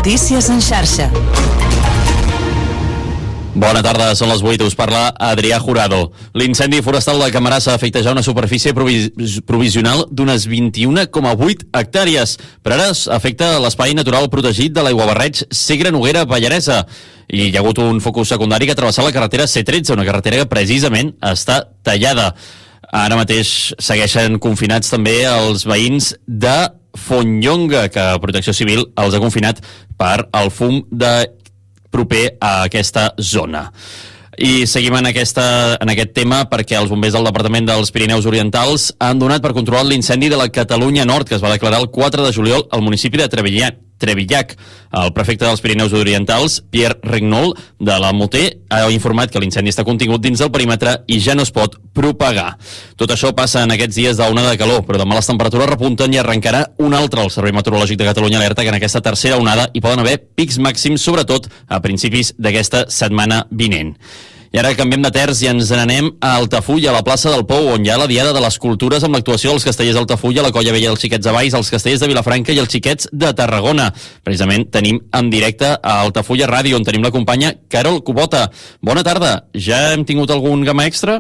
Notícies en xarxa. Bona tarda, són les 8, us parla Adrià Jurado. L'incendi forestal de Camarasa afecta ja una superfície provisional d'unes 21,8 hectàrees. Per ara afecta l'espai natural protegit de l'Aiguabarreig Segre Noguera Pallaresa. I hi ha hagut un focus secundari que ha travessat la carretera C13, una carretera que precisament està tallada. Ara mateix segueixen confinats també els veïns de Fontllonga, que Protecció Civil els ha confinat per el fum de proper a aquesta zona. I seguim en aquest tema perquè els bombers del Departament dels Pirineus Orientals han donat per controlat l'incendi de la Catalunya Nord, que es va declarar el 4 de juliol al municipi de Trevillac. El prefecte dels Pirineus Orientals, Pierre Regnol, de la Moter, ha informat que l'incendi està contingut dins del perímetre i ja no es pot propagar. Tot això passa en aquests dies d'onada de calor, però demà les temperatures repunten i arrencarà un altre. El Servei Meteorològic de Catalunya alerta que en aquesta tercera onada hi poden haver pics màxims, sobretot a principis d'aquesta setmana vinent. I ara canviem de terç i ens n'anem a Altafulla, a la plaça del Pou, on hi ha la Diada de les Cultures amb l'actuació dels castellers d'Altafulla, la Colla Vella dels Xiquets de Valls, els castellers de Vilafranca i els Xiquets de Tarragona. Precisament tenim en directe a Altafulla Ràdio, on tenim la companya Carol Cubota. Bona tarda, ja hem tingut algun gama extra?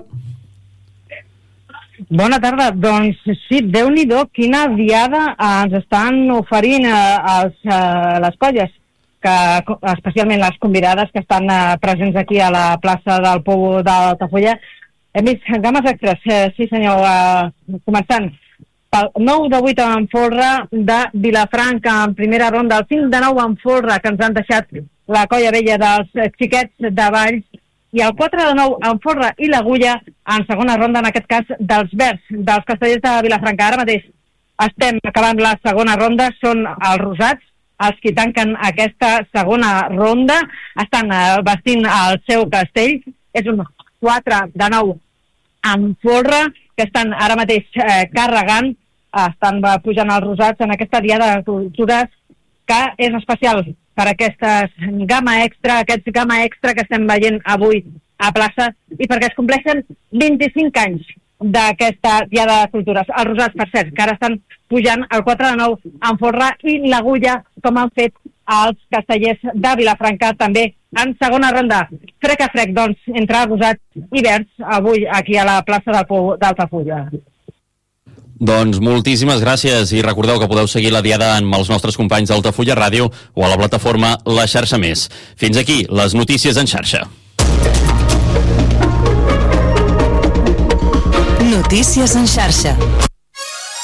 Bona tarda, doncs sí, Déu-n'hi-do, quina diada ens estan oferint les colles, especialment les convidades que estan presents aquí a la plaça del Pou d'Altafulla. Hem vist games extras, sí senyor, començant pel 9 de 8 en folre de Vilafranca en primera ronda, el 5 de 9 en folre que ens han deixat la Colla Vella dels Xiquets de Valls i el 4 de 9 en folre i l'Agulla en segona ronda, en aquest cas dels Verds, dels castellers de Vilafranca. Ara mateix estem acabant la segona ronda, són els rosats els que tanquen aquesta segona ronda, estan vestint el seu castell, és un 4 de 9 en folre, que estan ara mateix carregant, estan pujant els rosats en aquesta diada de cultures que és especial per aquestes gamma extra, aquests gamma extra que estem veient avui a plaça i perquè es compleixen 25 anys d'aquesta diada de cultures. Els rosats, per cert, que ara estan pujant el 4 de 9 en folre i l'Agulla, com han fet els castellers de Vilafranca, també en segona ronda. Frec a frec, doncs, entre rosats i verds, avui aquí a la plaça del Pou d'Altafulla. Doncs moltíssimes gràcies i recordeu que podeu seguir la diada amb els nostres companys d'Altafulla Ràdio o a la plataforma La Xarxa Més. Fins aquí, les notícies en xarxa. Notícies en xarxa.